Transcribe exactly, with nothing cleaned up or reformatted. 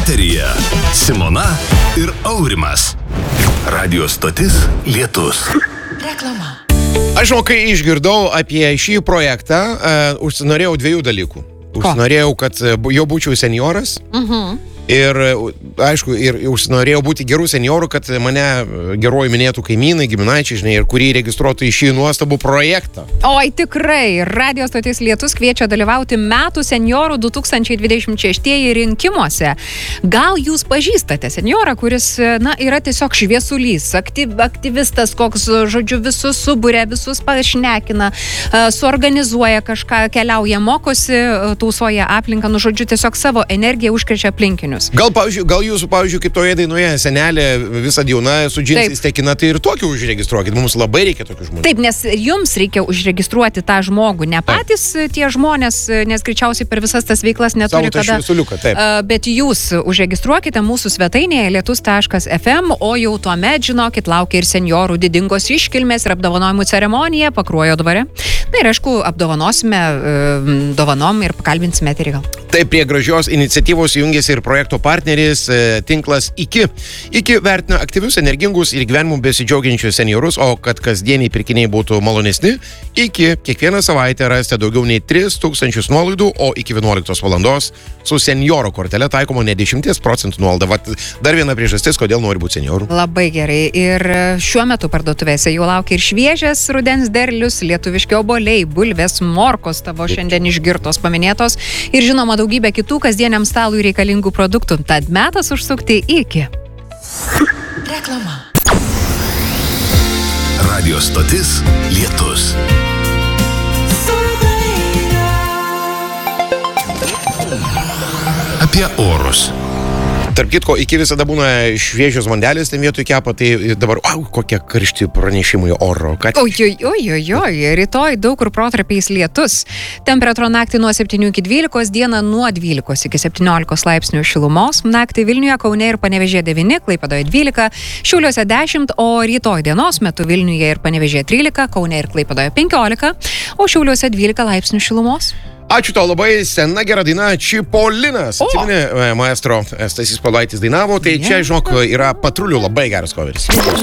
Eteryje Simona ir Aurimas. Radio stotis Lietus. Reklama. Aš žinau, kai išgirdau apie šį projektą, uh, užsinorėjau dviejų dalykų. Užsinorėjau, kad jau būčiau senjoras. Mhm. Ir, aišku, ir užsinorėjau būti gerų seniorų, kad mane geruoju minėtų kaimynai, giminaičiai, žinai, ir kurį registruotų į šį nuostabų projektą. Oi, tikrai. Radio stotis Lietus kviečia dalyvauti metų seniorų du tūkstančiai dvidešimt šeši rinkimuose. Gal jūs pažįstate seniorą, kuris, na, yra tiesiog šviesulys, aktyv, aktyvistas, koks, žodžiu, visus suburia, visus pašnekina, suorganizuoja kažką, keliauja, mokosi, tausoja aplinką, nu, žodžiu, tiesiog savo energiją užkrečia aplinkinius. Gal, pavyzdžiui, gal jūsų, pavyzdžiui, kaip toje dainoje senelė visą dieną su džinsais tekina, tai ir tokį užregistruokit. Mums labai reikia tokių žmonių. Taip, nes jums reikia užregistruoti tą žmogų. Ne patys taip. Tie žmonės, nes greičiausiai per visas tas veiklas neturi kada. Šviesuliuką, taip. Bet jūs užregistruokite mūsų svetainėje lietus taškas ef em, o jau tuomet, žinokit, laukia ir seniorų didingos iškilmės ir apdovanojimų ceremonija Pakruojo dvare. Na ir aišku, apdovanosime dovanom ir pakalbinsime eterį gal. Taip, prie gražios iniciatyvos jungiasi ir projekto partneris e, tinklas Iki. Iki vertina aktyvius, energingus ir gyvenimu besidžiaugiančius seniorus, o kad kasdieniai pirkiniai būtų malonesni, Iki kiekvieną savaitę rasite daugiau nei tris tūkstančius nuolaidų, o iki vienuoliktos valandos su senioro kortele taikoma ne dešimties procentų nuolaida. Vat dar viena priežastis, kodėl nori būti senioru. Labai gerai. Ir šiuo metu parduotuvėse jau laukia ir šviežias rudens derlius, lietuviški obuoliai, bulvės, morkos tavo šiandien išgirtos, paminėtos ir žinoma daugybė kitų kasdieniam stalui reikalingų produktų. Tad metas užsukti Iki. Reklama. Radio stotis Lietus. Apie orus. Tarp kitko, Iki visada būna šviežios vandelės, ten vietoj kepa, tai dabar, au, kokie karšti pranešimai oro. Ką... Oi, oi, oi, oi, oi, rytoj daug kur protarpiais lietus. Temperatūra naktį nuo septynių iki dvylikos, dieną nuo dvylikos iki septyniolikos laipsnių šilumos. Naktį Vilniuje, Kaune ir Panevėžyje devyni, Klaipėdoje dvylika, Šiauliuose dešimt, o rytoj dienos metu Vilniuje ir Panevėžyje trylika, Kaune ir Klaipėdoje penkiolika, o Šiauliuose dvylika laipsnių šilumos. Ačiū tau labai, sena gera daina Čipolinas. Atsimeni, maestro Stasys Povilaitis dainavo, tai čia, žinok, yra Patrulių labai geras coveris.